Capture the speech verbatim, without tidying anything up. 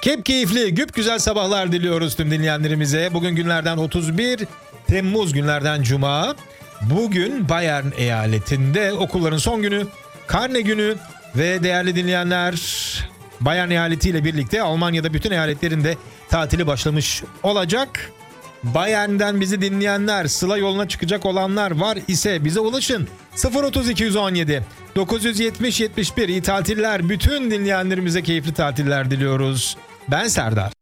Kep keyifli, güp güzel sabahlar diliyoruz tüm dinleyenlerimize. Bugün günlerden otuz bir Temmuz, günlerden Cuma. Bugün Bayern eyaletinde okulların son günü, karne günü ve değerli dinleyenler, Bayern eyaleti ile birlikte Almanya'da bütün eyaletlerinde tatili başlamış olacak. Bayern'den bizi dinleyenler, Sıla yoluna çıkacak olanlar var ise bize ulaşın. sıfır otuz iki yüz on yedi dokuz yetmiş yetmiş bir iyi tatiller. Bütün dinleyenlerimize keyifli tatiller diliyoruz. Ben Serdar.